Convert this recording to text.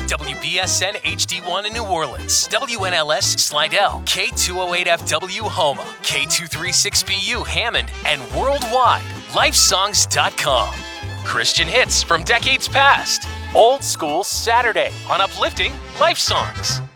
WBSN HD1 in New Orleans, WNLS Slidell, K208FW Houma, K236BU Hammond, and worldwide, lifesongs.com. Christian hits from decades past. Old School Saturday on Uplifting Life Songs.